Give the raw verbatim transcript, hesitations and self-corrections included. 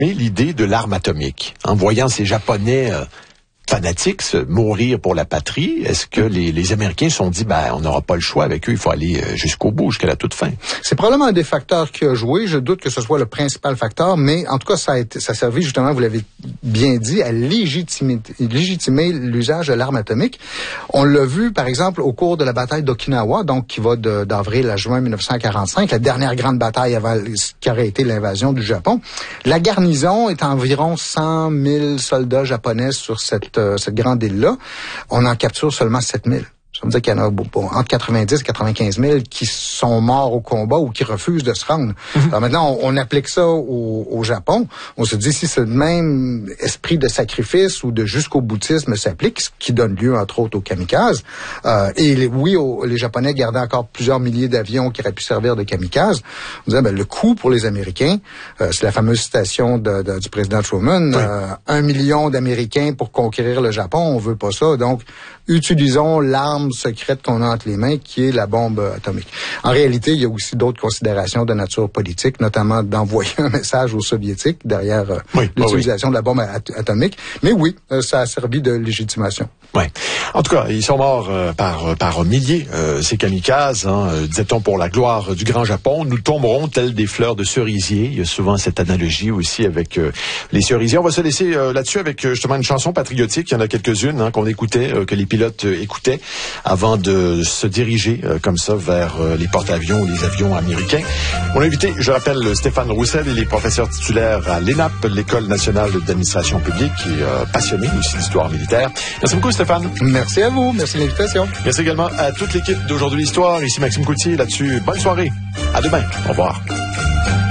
l'idée de l'arme atomique. En voyant ces Japonais euh, fanatiques se mourir pour la patrie, est-ce que les, les Américains se sont dit, ben, on n'aura pas le choix avec eux, il faut aller jusqu'au bout, jusqu'à la toute fin? C'est probablement un des facteurs qui a joué. Je doute que ce soit le principal facteur, mais en tout cas, ça a été, ça a servi justement, vous l'avez bien dit, à légitimer, légitimer l'usage de l'arme atomique. On l'a vu, par exemple, au cours de la bataille d'Okinawa, donc qui va de, d'avril à juin mille neuf cent quarante-cinq, la dernière grande bataille avant qui aurait été l'invasion du Japon. La garnison est environ cent mille soldats japonais sur cette cette grande île-là. On en capture seulement sept mille. Ça veut dire qu'il y en a bon, entre quatre-vingt-dix et quatre-vingt-quinze mille qui sont morts au combat ou qui refusent de se rendre. Mm-hmm. Alors maintenant, on, on applique ça au, au Japon. On se dit si ce même esprit de sacrifice ou de jusqu'au boutisme s'applique, ce qui donne lieu, entre autres, aux kamikazes. Euh, et les, oui, au, les Japonais gardaient encore plusieurs milliers d'avions qui auraient pu servir de kamikazes. On disait, ben, le coût pour les Américains, euh, c'est la fameuse citation de, de, du président Truman, oui. euh, un million d'Américains pour conquérir le Japon, on veut pas ça. Donc, utilisons l'arme secrète qu'on a entre les mains, qui est la bombe atomique. En réalité, il y a aussi d'autres considérations de nature politique, notamment d'envoyer un message aux Soviétiques derrière euh, oui, l'utilisation oui. de la bombe at- atomique. Mais oui, euh, ça a servi de légitimation. Oui. En tout cas, ils sont morts euh, par par milliers, euh, ces kamikazes, hein, euh, disait-on, pour la gloire du Grand Japon. Nous tomberons tels des fleurs de cerisier. Il y a souvent cette analogie aussi avec euh, les cerisiers. On va se laisser euh, là-dessus avec euh, justement une chanson patriotique. Il y en a quelques-unes hein, qu'on écoutait, euh, que les pilotes euh, écoutaient avant de se diriger euh, comme ça vers euh, les porte-avions ou les avions américains. Mon invité, je rappelle, Stéphane Roussel, il est professeur titulaire à l'E N A P, l'École nationale d'administration publique, et euh, passionné aussi d'histoire militaire. Merci beaucoup, Stéphane. Merci à vous. Merci de l'invitation. Merci également à toute l'équipe d'Aujourd'hui l'Histoire. Ici Maxime Coutier. Là-dessus, bonne soirée. À demain. Au revoir.